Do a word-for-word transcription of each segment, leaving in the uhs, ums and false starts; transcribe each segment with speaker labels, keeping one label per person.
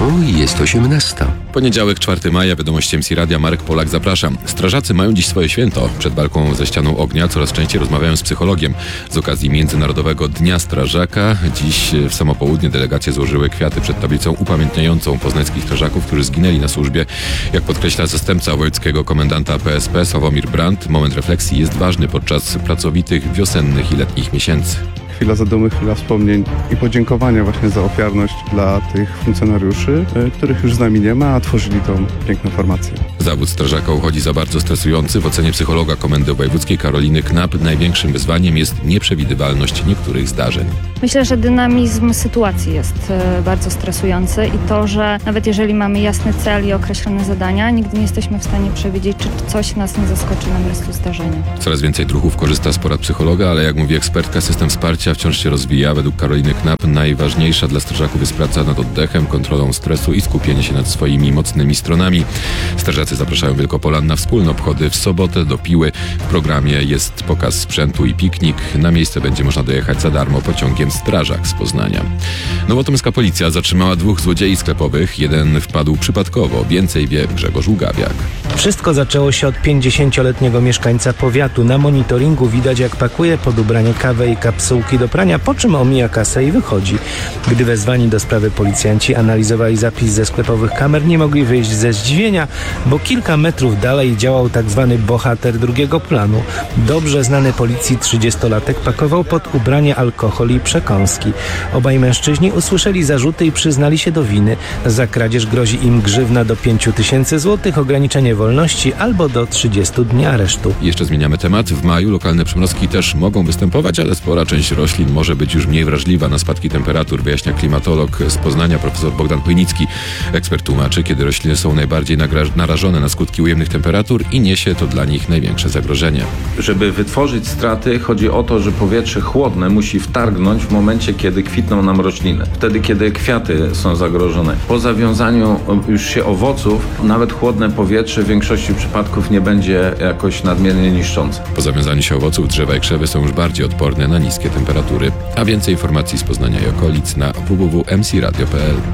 Speaker 1: i jest osiemnasta.
Speaker 2: Poniedziałek, czwartego maja, wiadomości M C Radia, Marek Polak, zapraszam. Strażacy mają dziś swoje święto. Przed walką ze ścianą ognia coraz częściej rozmawiają z psychologiem. Z okazji Międzynarodowego Dnia Strażaka dziś w samo południe delegacje złożyły kwiaty przed tablicą upamiętniającą poznańskich strażaków, którzy zginęli na służbie. Jak podkreśla zastępca wojewódzkiego komendanta P S P Sławomir Brandt, moment refleksji jest ważny podczas pracowitych, wiosennych i letnich miesięcy.
Speaker 3: Chwila zadumy, chwila wspomnień i podziękowania właśnie za ofiarność dla tych funkcjonariuszy, których już z nami nie ma, a tworzyli tą piękną formację.
Speaker 2: Zawód strażaka uchodzi za bardzo stresujący. W ocenie psychologa Komendy Wojewódzkiej Karoliny Knap największym wyzwaniem jest nieprzewidywalność niektórych zdarzeń.
Speaker 4: Myślę, że dynamizm sytuacji jest bardzo stresujący i to, że nawet jeżeli mamy jasny cel i określone zadania, nigdy nie jesteśmy w stanie przewidzieć, czy coś nas nie zaskoczy na miejscu zdarzenia.
Speaker 2: Coraz więcej druhów korzysta z porad psychologa, ale jak mówi ekspertka, system wsparcia wciąż się rozwija. Według Karoliny Knap najważniejsza dla strażaków jest praca nad oddechem, kontrolą stresu i skupienie się nad swoimi mocnymi stronami. Strażacy zapraszają Wielkopolan na wspólne obchody w sobotę do Piły. W programie jest pokaz sprzętu i piknik. Na miejsce będzie można dojechać za darmo pociągiem Strażak z Poznania. Nowotomska policja zatrzymała dwóch złodziei sklepowych. Jeden wpadł przypadkowo. Więcej wie Grzegorz Ługawiak.
Speaker 5: Wszystko zaczęło się od pięćdziesięcioletniego mieszkańca powiatu. Na monitoringu widać, jak pakuje pod ubranie kawę i kapsułki do prania, po czym omija kasę i wychodzi. Gdy wezwani do sprawy policjanci analizowali zapis ze sklepowych kamer, nie mogli wyjść ze zdziwienia, bo kilka metrów dalej działał tak zwany bohater drugiego planu. Dobrze znany policji trzydziestolatek pakował pod ubranie alkohol i przekąski. Obaj mężczyźni usłyszeli zarzuty i przyznali się do winy. Za kradzież grozi im grzywna do pięciu tysięcy złotych, ograniczenie wolności albo do trzydziestu dni aresztu.
Speaker 2: Jeszcze zmieniamy temat. W maju lokalne przymrozki też mogą występować, ale spora część roślin może być już mniej wrażliwa na spadki temperatur, wyjaśnia klimatolog z Poznania profesor Bogdan Chojnicki. Ekspert tłumaczy, kiedy rośliny są najbardziej narażone na skutki ujemnych temperatur i niesie to dla nich największe zagrożenie.
Speaker 6: Żeby wytworzyć straty, chodzi o to, że powietrze chłodne musi wtargnąć w momencie, kiedy kwitną nam rośliny. Wtedy, kiedy kwiaty są zagrożone. Po zawiązaniu już się owoców, nawet chłodne powietrze w większości przypadków nie będzie jakoś nadmiernie niszczące.
Speaker 2: Po zawiązaniu się owoców drzewa i krzewy są już bardziej odporne na niskie temperatury. A więcej informacji z Poznania i okolic na w w w kropka m c radio kropka p l.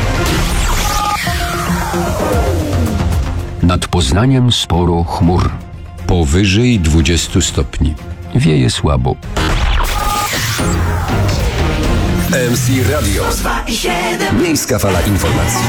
Speaker 1: Nad Poznaniem sporo chmur. Powyżej dwudziestu stopni. Wieje słabo.
Speaker 7: M C Radio. Miejska fala informacji.